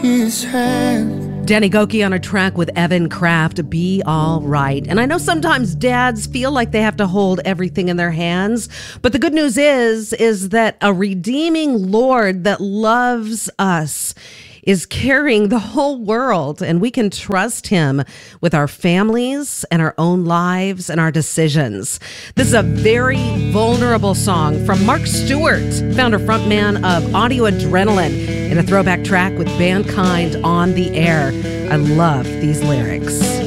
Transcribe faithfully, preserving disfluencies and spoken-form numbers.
his hand. Danny Gokey on a track with Evan Kraft, Be All Right. And I know sometimes dads feel like they have to hold everything in their hands, but the good news is, is that a redeeming Lord that loves us is carrying the whole world, and we can trust him with our families and our own lives and our decisions. This is a very vulnerable song from Mark Stewart, founder frontman of Audio Adrenaline, in a throwback track with Bandkind on the air. I love these lyrics.